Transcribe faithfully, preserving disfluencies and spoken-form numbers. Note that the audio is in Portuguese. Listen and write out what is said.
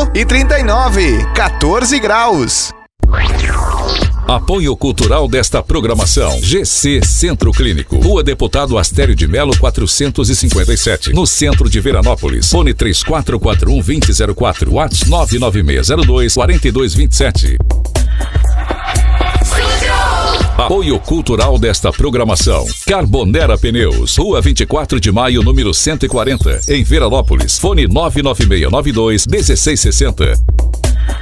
oito e trinta e nove, quatorze graus. Apoio cultural desta programação. G C Centro Clínico, Rua Deputado Astério de Melo quatrocentos e cinquenta e sete, no centro de Veranópolis. Fone três quatro quatro um, dois zero zero quatro, WhatsApp nove nove seis zero dois, quatro dois dois sete. Apoio cultural desta programação. Carbonera Pneus, Rua vinte e quatro de maio, número cento e quarenta, em Veranópolis. Fone nove nove seis nove dois, um seis seis zero.